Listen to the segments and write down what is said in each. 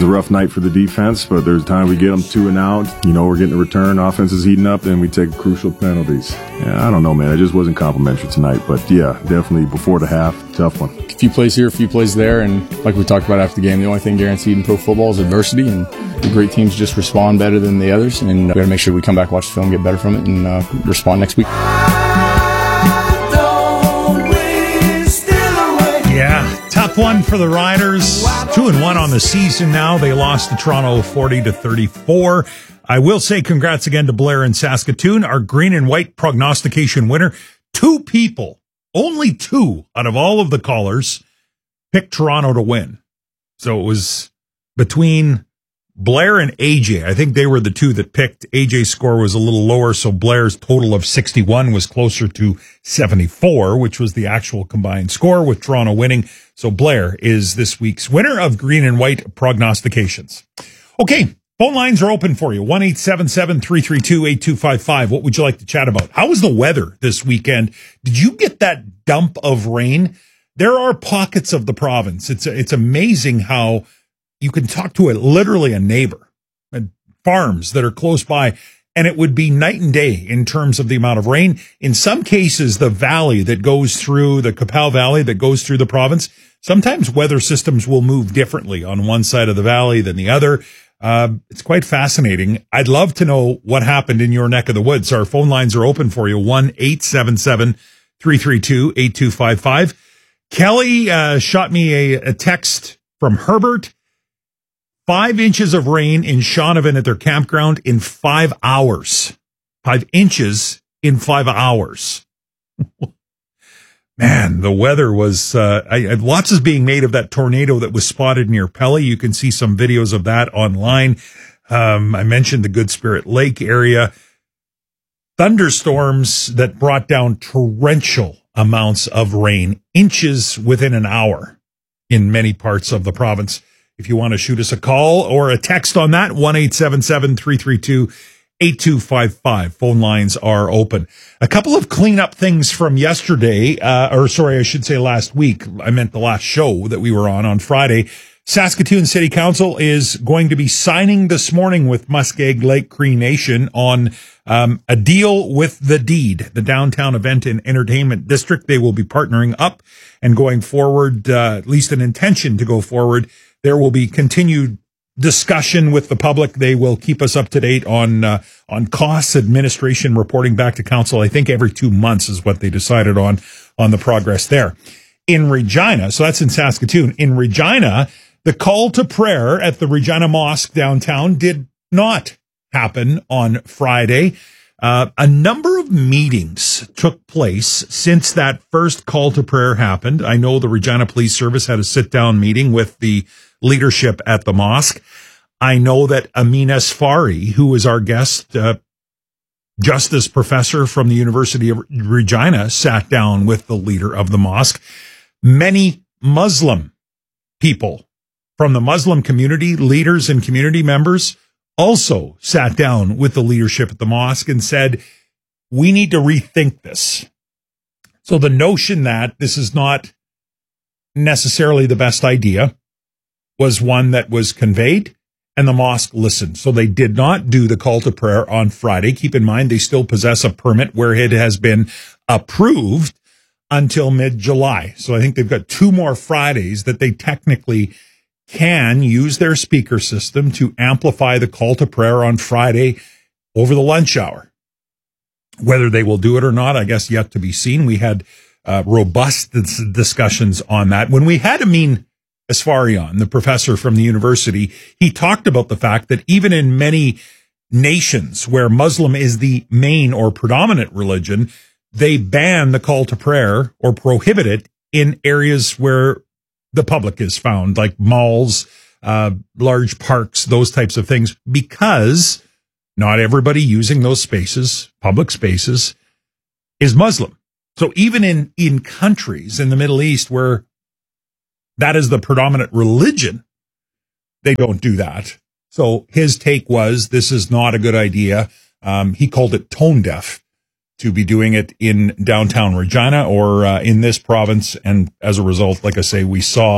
a rough night for the defense, but there's time we get them 2 and out. We're getting a return. Offense is heating up, and we take crucial penalties. Yeah, I don't know, man. It just wasn't complimentary tonight. But, yeah, definitely before the half, tough one. A few plays here, a few plays there, and like we talked about after the game, the only thing guaranteed in pro football is adversity, and the great teams just respond better than the others, and we got to make sure we come back, watch the film, get better from it, and respond next week. Yeah, tough one for the Riders. 2-1 on the season now. They lost to Toronto 40-34. I will say congrats again to Blair in Saskatoon, our green and white prognostication winner. 2 people, only 2 out of all of the callers, picked Toronto to win. So it was between Blair and AJ. I think they were the 2 that picked. AJ's score was a little lower, so Blair's total of 61 was closer to 74, which was the actual combined score, with Toronto winning. So Blair is this week's winner of green and white prognostications. Okay, phone lines are open for you. 1-877-332-8255. What would you like to chat about? How was the weather this weekend? Did you get that dump of rain? There are pockets of the province. It's amazing how you can talk to literally a neighbor and farms that are close by, and it would be night and day in terms of the amount of rain. In some cases, the valley that goes through the Qu'Appelle Valley that goes through the province, sometimes weather systems will move differently on one side of the valley than the other. It's quite fascinating. I'd love to know what happened in your neck of the woods. Our phone lines are open for you. 1-877-332-8255. Kelly shot me a text from Herbert. 5 inches of rain in Shaunavon at their campground in 5 hours. 5 inches in 5 hours. Man, the weather was, lots is being made of that tornado that was spotted near Pelly. You can see some videos of that online. I mentioned the Good Spirit Lake area. Thunderstorms that brought down torrential amounts of rain, inches within an hour in many parts of the province. If you want to shoot us a call or a text on that, 1-877-332-8255. Phone lines are open. A couple of cleanup things from yesterday, I should say last week. I meant the last show that we were on Friday. Saskatoon City Council is going to be signing this morning with Muskeg Lake Cree Nation on a deal with The Deed, the downtown event and entertainment district. They will be partnering up and going forward, at least an intention to go forward. There will be continued discussion with the public. They will keep us up to date on costs, administration, reporting back to council. I think every 2 months is what they decided on the progress there. In Regina, so that's in Saskatoon. In Regina, the call to prayer at the Regina Mosque downtown did not happen on Friday. A number of meetings took place since that first call to prayer happened. I know the Regina Police Service had a sit-down meeting with the leadership at the mosque. I know that Amin Asfari, who is our guest justice professor from the University of Regina, sat down with the leader of the mosque. Many Muslim people from the Muslim community, leaders and community members, also sat down with the leadership at the mosque and said, we need to rethink this. So the notion that this is not necessarily the best idea was one that was conveyed, and the mosque listened. So they did not do the call to prayer on Friday. Keep in mind, they still possess a permit where it has been approved until mid-July. So I think they've got 2 more Fridays that they technically can use their speaker system to amplify the call to prayer on Friday over the lunch hour. Whether they will do it or not, I guess yet to be seen. We had robust discussions on that. When we had Amin Asfari on, the professor from the university, he talked about the fact that even in many nations where Muslim is the main or predominant religion, they ban the call to prayer or prohibit it in areas where the public is found, like malls, large parks, those types of things, because not everybody using those spaces, public spaces, is Muslim. So even in countries in the Middle East where that is the predominant religion, they don't do that. So his take was, this is not a good idea. He called it tone deaf to be doing it in downtown Regina or in this province. And as a result, like I say, we saw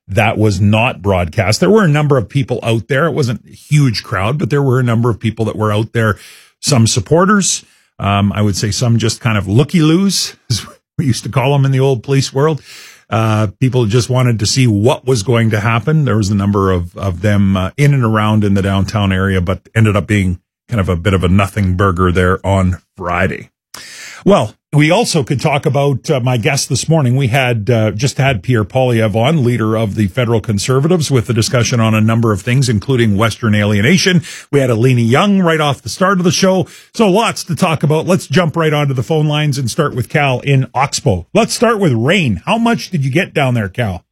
that was not broadcast. There were a number of people out there. It wasn't a huge crowd, but there were a number of people that were out there. Some supporters, I would say some just kind of looky-loos, as we used to call them in the old police world. People just wanted to see what was going to happen. There was a number of them in and around in the downtown area, but ended up being kind of a bit of a nothing burger there on Friday. Well, we also could talk about my guest this morning. We had just had Pierre Poilievre on, leader of the federal Conservatives, with a discussion on a number of things, including Western alienation. We had Alina Young right off the start of the show. So lots to talk about. Let's jump right onto the phone lines and start with Cal in Oxbow. Let's start with rain. How much did you get down there, Cal?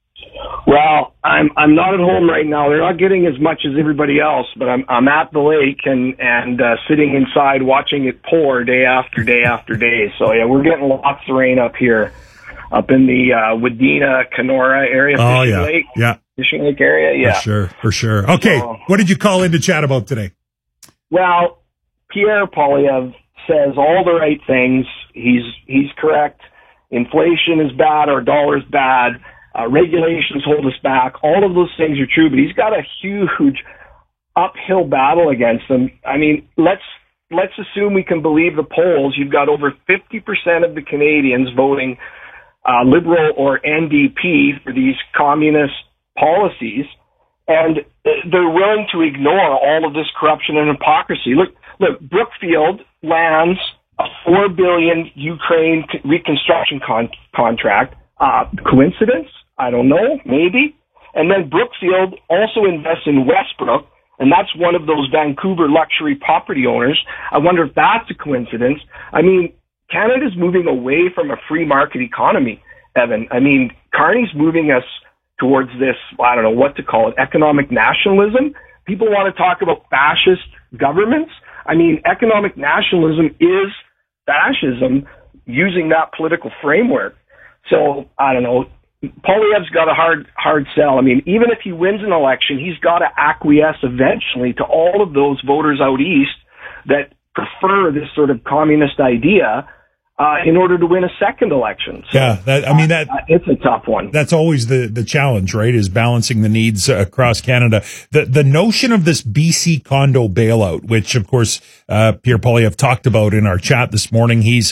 Well, I'm not at home right now. They're not getting as much as everybody else, but I'm at the lake and sitting inside watching it pour day after day after day. So yeah, we're getting lots of rain up here, up in the Wadena, Kenora area. Oh Fishing yeah, Lake, yeah, Fishing Lake area. Yeah, for sure. Okay, what did you call in to chat about today? Well, Pierre Poilievre says all the right things. He's correct. Inflation is bad. Our dollar's bad. Regulations hold us back. All of those things are true, but he's got a huge uphill battle against them. I mean, let's assume we can believe the polls. You've got over 50% of the Canadians voting Liberal or NDP for these communist policies, and they're willing to ignore all of this corruption and hypocrisy. Look, Brookfield lands a $4 billion Ukraine reconstruction contract. Coincidence? I don't know, maybe. And then Brookfield also invests in Westbrook, and that's one of those Vancouver luxury property owners. I wonder if that's a coincidence. I mean, Canada's moving away from a free market economy, Evan. I mean, Carney's moving us towards this, I don't know what to call it, economic nationalism. People want to talk about fascist governments. I mean, economic nationalism is fascism using that political framework. So, I don't know, Poilievre's got a hard sell. I mean, even if he wins an election, he's got to acquiesce eventually to all of those voters out east that prefer this sort of communist idea in order to win a second election. So, yeah, it's a tough one. That's always the challenge, right? Is balancing the needs across Canada. The notion of this BC condo bailout, which of course Pierre Poilievre talked about in our chat this morning. He's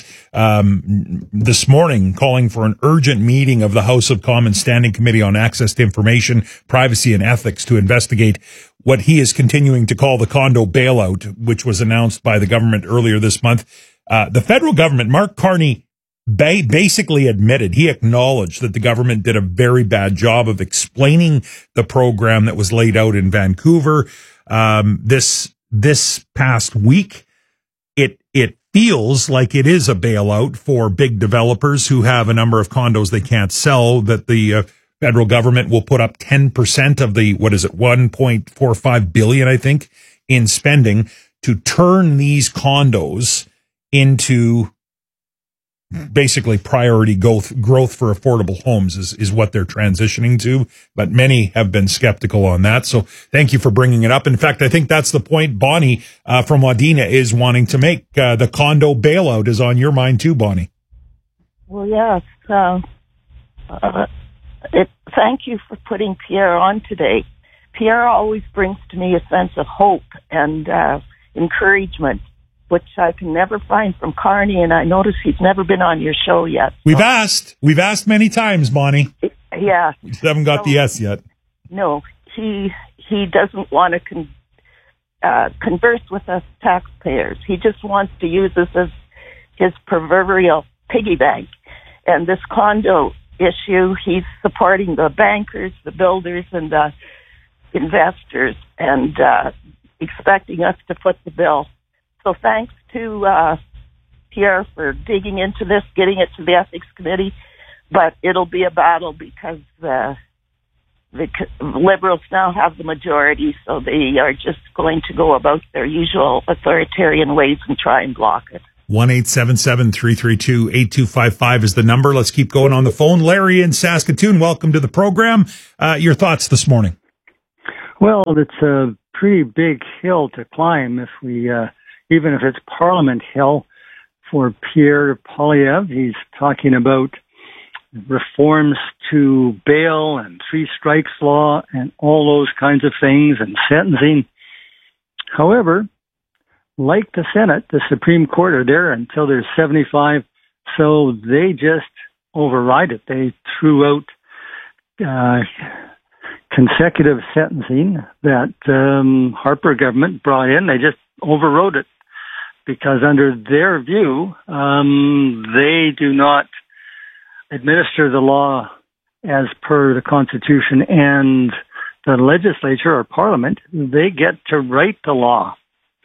this morning calling for an urgent meeting of the House of Commons Standing Committee on Access to Information, Privacy and Ethics to investigate what he is continuing to call the condo bailout, which was announced by the government earlier this month. The federal government, Mark Carney, basically admitted, he acknowledged that the government did a very bad job of explaining the program that was laid out in Vancouver. This past week, it feels like it is a bailout for big developers who have a number of condos they can't sell, that the federal government will put up 10% of the, 1.45 billion, I think, in spending to turn these condos into basically priority growth for affordable homes is what they're transitioning to. But many have been skeptical on that. So thank you for bringing it up. In fact, I think that's the point Bonnie from Wadena is wanting to make. The condo bailout is on your mind too, Bonnie. Well, yes. Thank you for putting Pierre on today. Pierre always brings to me a sense of hope and encouragement, which I can never find from Carney, and I notice he's never been on your show yet. So. We've asked many times, Bonnie. Yeah. We just haven't got the yes yet. No, he doesn't want to converse with us taxpayers. He just wants to use us as his proverbial piggy bank. And this condo issue, he's supporting the bankers, the builders, and the investors, and expecting us to foot the bill. So thanks to Pierre for digging into this, getting it to the Ethics Committee. But it'll be a battle because the Liberals now have the majority, so they are just going to go about their usual authoritarian ways and try and block it. 1-877-332-8255 is the number. Let's keep going on the phone. Larry in Saskatoon, welcome to the program. Your thoughts this morning? Well, it's a pretty big hill to climb if we... even if it's Parliament Hill for Pierre Poilievre. He's talking about reforms to bail and three strikes law and all those kinds of things and sentencing. However, like the Senate, the Supreme Court are there until there's 75, so they just override it. They threw out consecutive sentencing that Harper government brought in. They just overrode it because under their view, they do not administer the law as per the Constitution, and the legislature or Parliament, they get to write the law.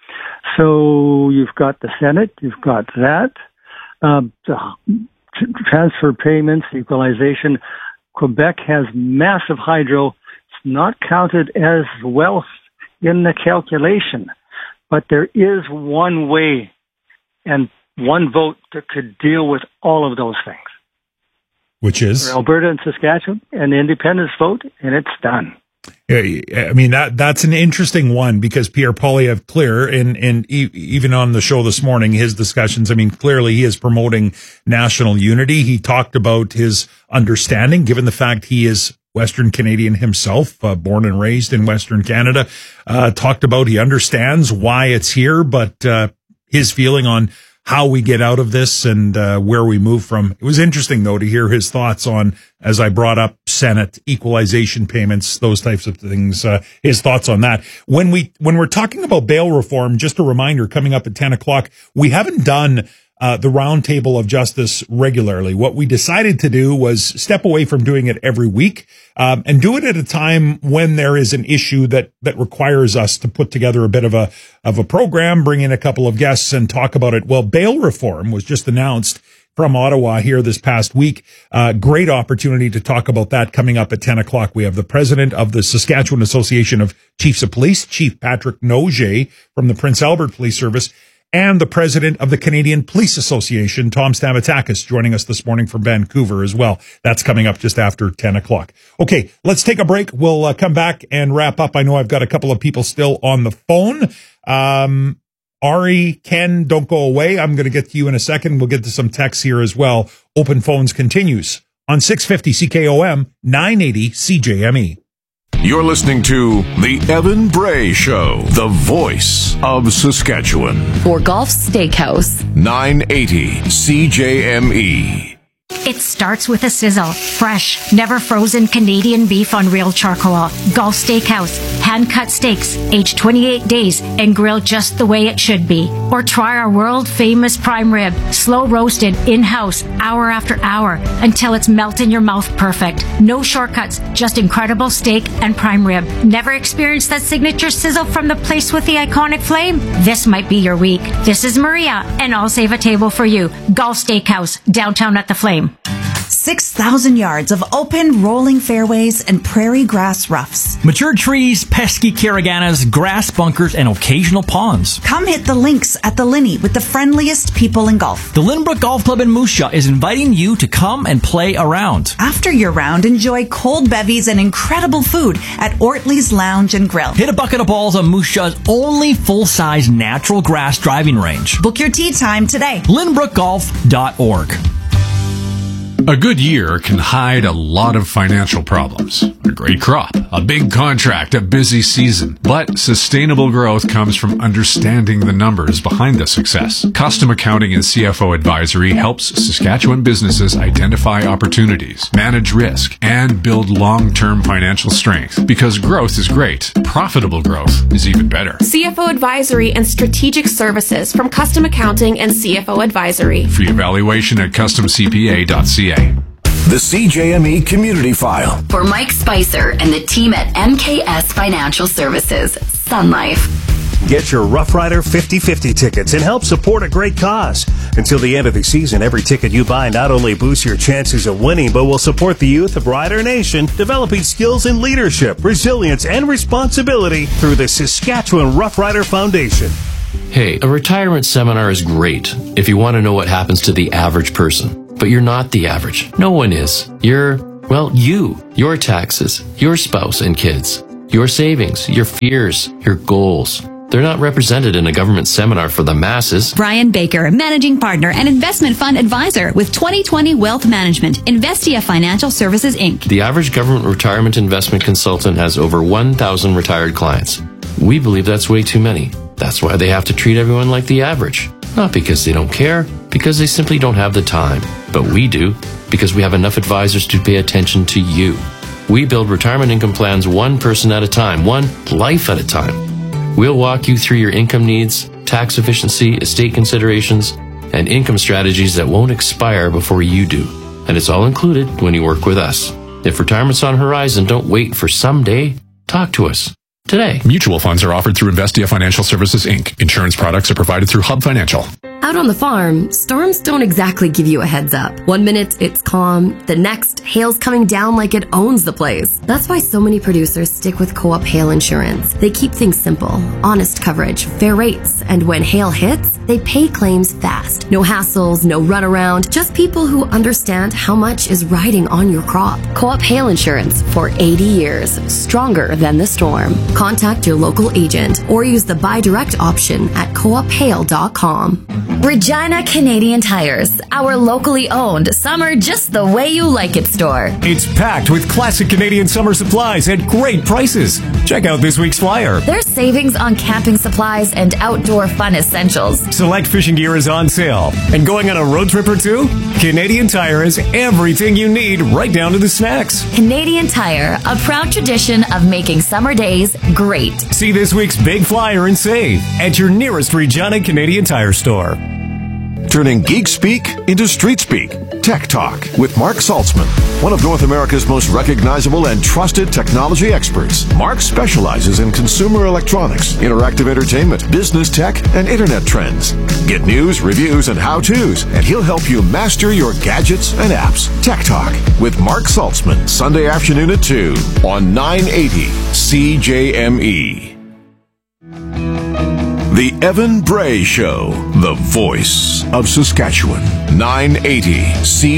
So you've got the Senate, you've got that, the transfer payments, equalization. Quebec has massive hydro. It's not counted as wealth in the calculation, but there is one way and one vote that could deal with all of those things. Which is? For Alberta and Saskatchewan, an independence vote, and it's done. I mean, that's an interesting one because Pierre Poilievre, clear, and even on the show this morning, his discussions, I mean, clearly he is promoting national unity. He talked about his understanding, given the fact he is Western Canadian himself, born and raised in Western Canada, talked about he understands why it's here, but his feeling on how we get out of this and where we move from. It was interesting, though, to hear his thoughts on, as I brought up, Senate, equalization payments, those types of things, his thoughts on that. When we're talking about bail reform, just a reminder, coming up at 10 o'clock, we haven't done the Roundtable of Justice regularly. What we decided to do was step away from doing it every week, and do it at a time when there is an issue that requires us to put together a bit of a program, bring in a couple of guests and talk about it. Well, bail reform was just announced from Ottawa here this past week. Great opportunity to talk about that coming up at 10 o'clock. We have the president of the Saskatchewan Association of Chiefs of Police, Chief Patrick Nogier from the Prince Albert Police Service, and the president of the Canadian Police Association, Tom Stamatakis, joining us this morning from Vancouver as well. That's coming up just after 10 o'clock. Okay, let's take a break. We'll come back and wrap up. I know I've got a couple of people still on the phone. Ari, Ken, don't go away. I'm going to get to you in a second. We'll get to some texts here as well. Open Phones continues on 650 CKOM, 980 CJME. You're listening to The Evan Bray Show, the voice of Saskatchewan. For Golf Steakhouse, 980 CJME. It starts with a sizzle. Fresh, never frozen Canadian beef on real charcoal. Golf Steakhouse. Hand-cut steaks, aged 28 days and grilled just the way it should be. Or try our world-famous prime rib. Slow roasted, in-house, hour after hour, until it's melt in your mouth perfect. No shortcuts, just incredible steak and prime rib. Never experienced that signature sizzle from the place with the iconic flame? This might be your week. This is Maria, and I'll save a table for you. Golf Steakhouse, downtown at the Flame. 6,000 yards of open, rolling fairways and prairie grass roughs. Mature trees, pesky kiriganas, grass bunkers, and occasional ponds. Come hit the links at the Linney with the friendliest people in golf. The Lynbrook Golf Club in Moose Jaw is inviting you to come and play around. After your round, enjoy cold bevies and incredible food at Ortley's Lounge and Grill. Hit a bucket of balls on Moose Jaw's only full-size natural grass driving range. Book your tee time today. LynbrookGolf.org. A good year can hide a lot of financial problems. A great crop, a big contract, a busy season. But sustainable growth comes from understanding the numbers behind the success. Custom Accounting and CFO Advisory helps Saskatchewan businesses identify opportunities, manage risk, and build long-term financial strength. Because growth is great, profitable growth is even better. CFO Advisory and Strategic Services from Custom Accounting and CFO Advisory. Free evaluation at customcpa.ca. The CJME Community File. For Mike Spicer and the team at MKS Financial Services, Sun Life. Get your Rough Rider 50/50 tickets and help support a great cause. Until the end of the season, every ticket you buy not only boosts your chances of winning, but will support the youth of Rider Nation, developing skills in leadership, resilience, and responsibility through the Saskatchewan Rough Rider Foundation. Hey, a retirement seminar is great if you want to know what happens to the average person. But you're not the average. No one is. You're, well, you. Your taxes, your spouse and kids, your savings, your fears, your goals. They're not represented in a government seminar for the masses. Brian Baker, Managing Partner and Investment Fund Advisor with 2020 Wealth Management, Investia Financial Services, Inc. The average government retirement investment consultant has over 1,000 retired clients. We believe that's way too many. That's why they have to treat everyone like the average. Not because they don't care, because they simply don't have the time. But we do, because we have enough advisors to pay attention to you. We build retirement income plans one person at a time, one life at a time. We'll walk you through your income needs, tax efficiency, estate considerations, and income strategies that won't expire before you do. And it's all included when you work with us. If retirement's on the horizon, don't wait for someday. Talk to us today. Mutual funds are offered through Investia Financial Services, Inc. Insurance products are provided through Hub Financial. Out on the farm, storms don't exactly give you a heads up. One minute it's calm, the next, hail's coming down like it owns the place. That's why so many producers stick with Co-op Hail Insurance. They keep things simple, honest coverage, fair rates, and when hail hits, they pay claims fast. No hassles, no runaround, just people who understand how much is riding on your crop. Co-op Hail Insurance for 80 years, stronger than the storm. Contact your local agent or use the buy direct option at coophail.com. Regina Canadian Tires, our locally owned summer just the way you like it store. It's packed with classic Canadian summer supplies at great prices. Check out this week's flyer. There's savings on camping supplies and outdoor fun essentials. Select fishing gear is on sale. And going on a road trip or two? Canadian Tire has everything you need, right down to the snacks. Canadian Tire, a proud tradition of making summer days great. See this week's big flyer and save at your nearest Regina Canadian Tire store. Turning geek speak into street speak. Tech Talk with Mark Saltzman, one of North America's most recognizable and trusted technology experts. Mark specializes in consumer electronics, interactive entertainment, business tech, and internet trends. Get news, reviews, and how-tos, and he'll help you master your gadgets and apps. Tech Talk with Mark Saltzman, Sunday afternoon at 2 on 980 CJME. The Evan Bray Show, the voice of Saskatchewan. 980 CJME.